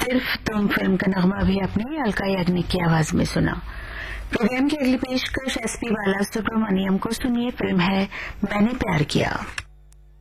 सिर्फ तुम फिल्म का नगमा भी अपनी अलका याग्निक की आवाज में सुना। प्रोग्राम की अगली पेशकश एसपी बालासुब्रमण्यम को सुनिए। फिल्म है मैंने प्यार किया।